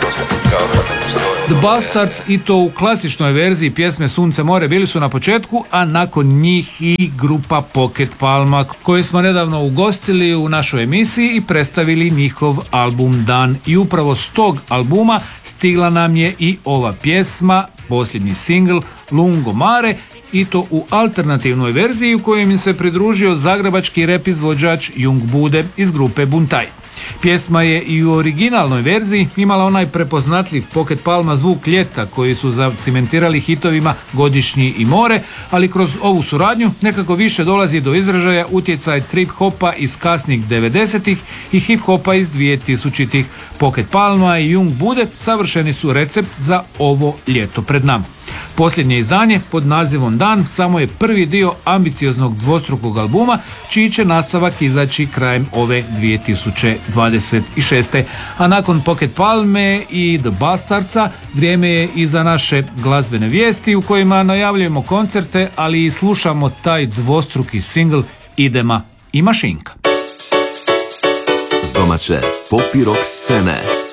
The Bastards, i to u klasičnoj verziji pjesme Sunce more, bili su na početku, a nakon njih i grupa Pocket Palma, koju smo nedavno ugostili u našoj emisiji i predstavili njihov album Dan. I upravo s tog albuma stigla nam je i ova pjesma, posljednji singl Lungo Mare, i to u alternativnoj verziji u kojoj im se pridružio zagrebački rap izvođač Jung Bude iz grupe Buntaj. Pjesma je i u originalnoj verziji imala onaj prepoznatljiv Pocket Palma zvuk ljeta koji su zacimentirali hitovima Godišnji i More, ali kroz ovu suradnju nekako više dolazi do izražaja utjecaj trip hopa iz kasnih 90-ih i hip hopa iz 2000-ih. Pocket Palma i Jung Bude savršeni su recept za ovo ljeto pred nama. Posljednje izdanje pod nazivom Dan samo je prvi dio ambicioznog dvostrukog albuma, čiji će nastavak izaći krajem ove 2026. A nakon Pocket Palme i The Bastardsa vrijeme je i za naše glazbene vijesti u kojima najavljujemo koncerte, ali i slušamo taj dvostruki singl Idema i Mašinka. S domaće pop i rock scene